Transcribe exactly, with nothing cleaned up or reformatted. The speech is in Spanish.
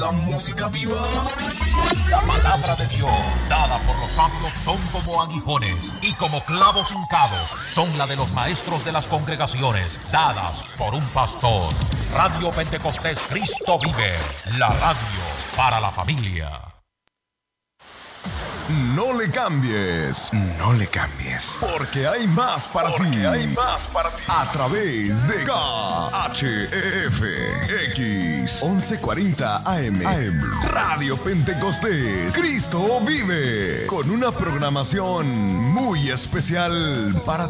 La música viva. La palabra de Dios, dada por los sabios, son como aguijones y como clavos hincados, son la de los maestros de las congregaciones, dadas por un pastor. Radio Pentecostés Cristo Vive, la radio para la familia. No le cambies, no le cambies, porque hay más para Porque ti. hay más para ti. A través de K H F X once cuarenta A M, Radio Pentecostés Cristo Vive, con una programación muy especial para